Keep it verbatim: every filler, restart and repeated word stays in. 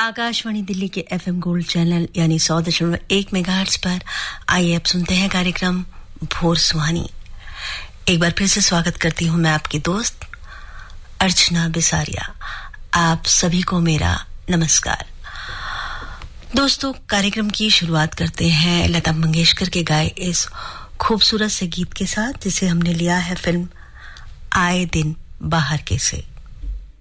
आकाशवाणी दिल्ली के FM gold channel यानी सौ दशमलव एक मेगाहर्ट्ज पर आइए अब सुनते हैं कार्यक्रम भोर सुहानी। एक बार फिर से स्वागत करती हूं मैं आपकी दोस्त अर्चना बिसारिया। आप सभी को मेरा नमस्कार। दोस्तों, कार्यक्रम की शुरुआत करते हैं लता मंगेशकर के गाए इस खूबसूरत से गीत के साथ, जिसे हमने लिया है फिल्म आए दिन बाहर के से।